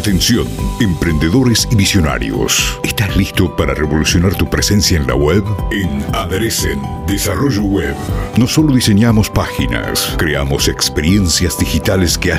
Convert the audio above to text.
Atención, emprendedores y visionarios. ¿Estás listo para revolucionar tu presencia en la web? En Adresen Desarrollo Web no solo diseñamos páginas, creamos experiencias digitales que